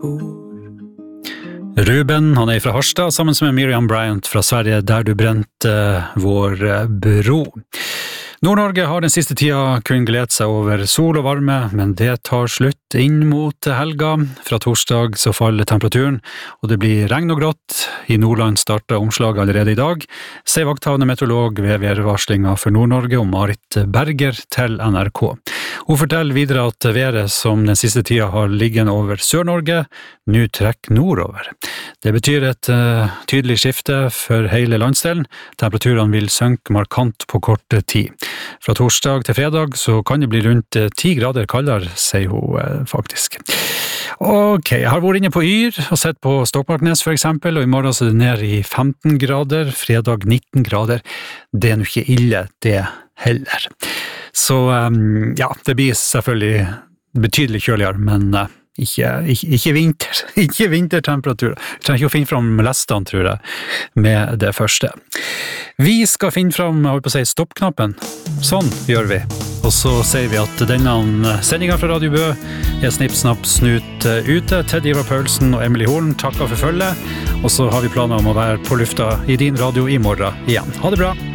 Ruben, han fra Harstad, sammen med Miriam Bryant fra Sverige, Der du brente vår bro. Nord-Norge har den siste tida kun gledet seg over sol og varme, men det tar slutt inn mot helga. Fra torsdag så faller temperaturen, og det blir regn og grått. I Nordland starter omslaget allerede i dag, sier vakthavende meteorolog ved værvarslinga for Nord-Norge og Marit Berger til NRK. Hun forteller videre at været som den siste tida har ligget over Sør-Norge, nå trekker nordover. Det betyr et tydelig skifte for hele landsdelen. Temperaturene vil synke markant på kort tid. Fra torsdag til fredag så kan det bli rundt 10 grader kaldere, sier hun faktisk. Ok, jeg har vært inne på Yr og sett på Stokmarknes for eksempel, og i morgen så er det ned i 15 grader, fredag 19 grader. Det er nok ikke ille, det heller. Så ja, det blir selvfølgelig betydelig kjøligere, men ikke vinter, ikke vintertemperaturer. Vi trenger ikke å finne fram lestene, tror jeg, med det første. Vi skal finne fram, jeg holdt på å si, stoppknappen. Sånn gjør vi. Og så sier vi at denne sendingen fra Radio Bø er snipp, snapp, snut ute. Ted Ivar Paulsen og Emily Horn takker for følget. Og så har vi planer om å være på lufta i din radio i morgen igjen. Ha det bra!